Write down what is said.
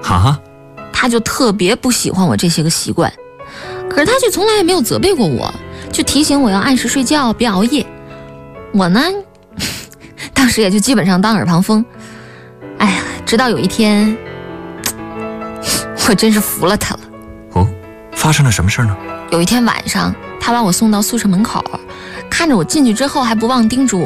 哈， 他就特别不喜欢我这些个习惯，可是他却从来也没有责备过我，就提醒我要按时睡觉，别熬夜。我呢，当时也就基本上当耳旁风。哎呀，直到有一天，我真是服了他了。 哦，发生了什么事呢？ 有一天晚上，他把我送到宿舍门口，看着我进去之后还不忘叮嘱我